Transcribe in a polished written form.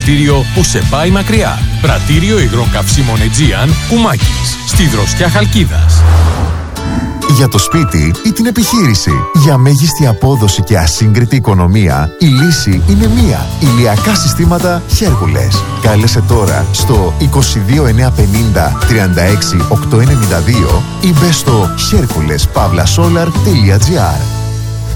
πρατήριο που σε πάει μακριά. Πρατήριο υγρών καυσίμων Aegean Κουμάκης, στη Δροσιά Χαλκίδας. Για το σπίτι ή την επιχείρηση, για μέγιστη απόδοση και ασύγκριτη οικονομία, η λύση είναι μία. Ηλιακά συστήματα Χέρκουλες. Κάλεσε τώρα στο 22950 36 892 ή μπες στο hercules-solar.gr.